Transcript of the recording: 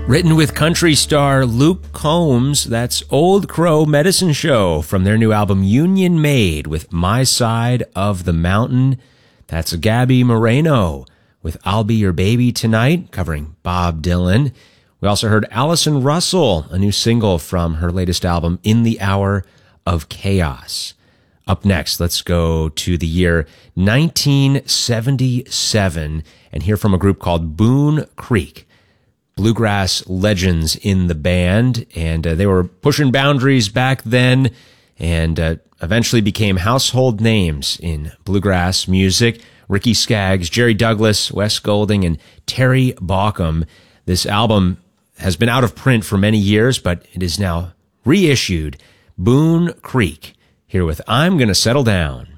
Written with country star Luke Combs, that's Old Crow Medicine Show from their new album Union Made with My Side of the Mountain. That's Gabby Moreno with I'll Be Your Baby Tonight, covering Bob Dylan. We also heard Allison Russell, a new single from her latest album, In the Hour of Chaos. Up next, let's go to the year 1977 and hear from a group called Boone Creek. Bluegrass legends in the band, and they were pushing boundaries back then and eventually became household names in bluegrass music. Ricky Skaggs, Jerry Douglas, Wes Golding, and Terry Baucom. This album has been out of print for many years, but it is now reissued. Boone Creek, here with I'm Gonna Settle Down.